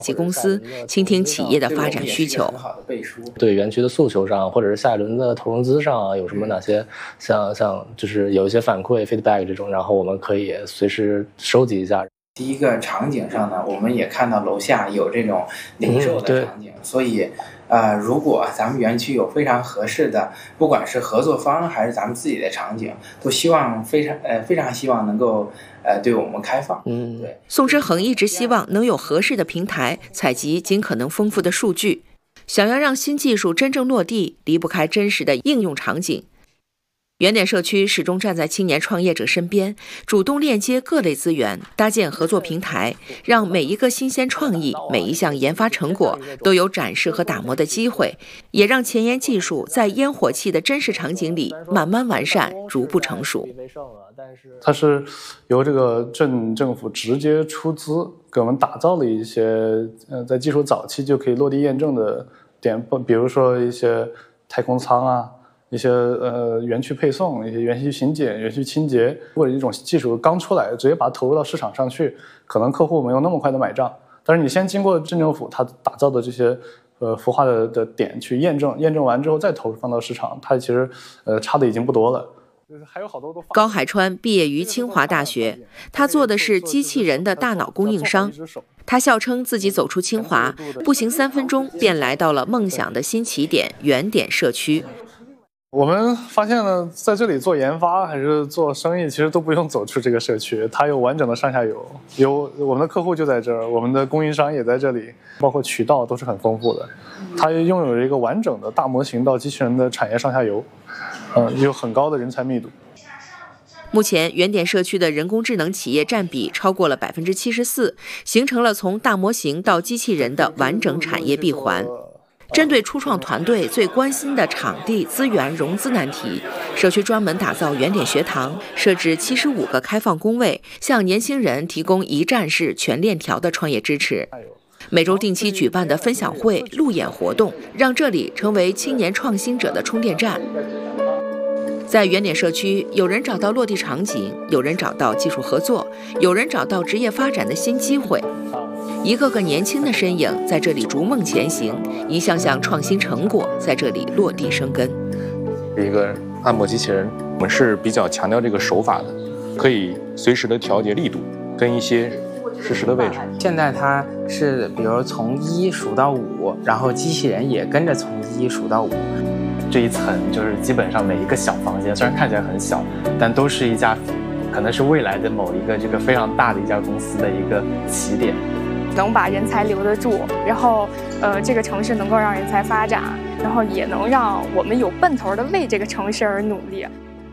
及公司，倾听企业的发展需求。 对园区的诉求上，或者是下一轮的投融资上啊，有什么哪些像就是有一些反馈 feedback 这种，然后我们可以随时收集一下。 第一个场景上呢，我们也看到楼下有这种零售的场景，所以如果咱们园区有非常合适的，不管是合作方还是咱们自己的场景，都希望非常希望能够对我们开放。对。 宋之恒一直希望能有合适的平台采集尽可能丰富的数据，想要让新技术真正落地，离不开真实的应用场景。原点社区始终站在青年创业者身边，主动链接各类资源，搭建合作平台，让每一个新鲜创意、每一项研发成果都有展示和打磨的机会，也让前沿技术在烟火气的真实场景里慢慢完善，逐步成熟。 它是由这个镇政府直接出资给我们打造了一些在技术早期就可以落地验证的点，比如说一些太空舱啊，一些园区配送，一些园区巡检、园区清洁，或者一种技术刚出来直接把它投入到市场上去，可能客户没有那么快的买账，但是你先经过镇政府它打造的这些孵化的点去验证，验证完之后再投入放到市场，它其实差的已经不多了。还有好多高海川毕业于清华大学，他做的是机器人的大脑供应商。他笑称自己走出清华，步行3分钟便来到了梦想的新起点原点社区。 我们发现呢，在这里做研发还是做生意，其实都不用走出这个社区，它有完整的上下游，有我们的客户就在这儿，我们的供应商也在这里，包括渠道都是很丰富的。它拥有一个完整的大模型到机器人的产业上下游，有很高的人才密度。 目前原点社区的人工智能企业占比超过了74%，形成了从大模型到机器人的完整产业闭环。针对初创团队最关心的场地、资源、融资难题，社区专门打造原点学堂，设置75个开放工位，向年轻人提供一站式全链条的创业支持。每周定期举办的分享会、路演活动，让这里成为青年创新者的充电站。在原点社区，有人找到落地场景，有人找到技术合作，有人找到职业发展的新机会。一个个年轻的身影在这里逐梦前行，一项项创新成果在这里落地生根。 一个按摩机器人，我们是比较强调这个手法的，可以随时的调节力度跟一些适时的位置。 现在它是比如从1数到5，然后机器人也跟着从1数到5。 这一层就是基本上每一个小房间，虽然看起来很小，但都是一家可能是未来的某一个这个非常大的一家公司的一个起点。 能把人才留得住，然后这个城市能够让人才发展，然后也能让我们有奔头的为这个城市而努力。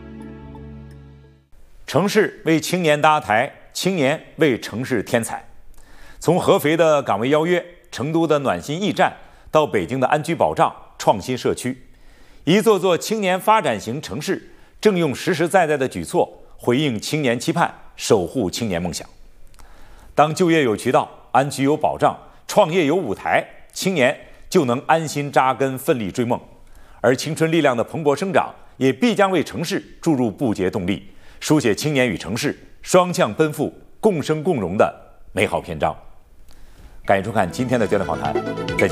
城市为青年搭台，青年为城市添彩。从合肥的岗位邀约、成都的暖心驿站，到北京的安居保障、创新社区，一座座青年发展型城市正用实实在在的举措回应青年期盼，守护青年梦想。当就业有渠道，安居有保障，创业有舞台，青年就能安心扎根，奋力追梦。而青春力量的蓬勃生长，也必将为城市注入不竭动力，书写青年与城市双向奔赴、共生共荣的美好篇章。感谢收看今天的焦点访谈，再见。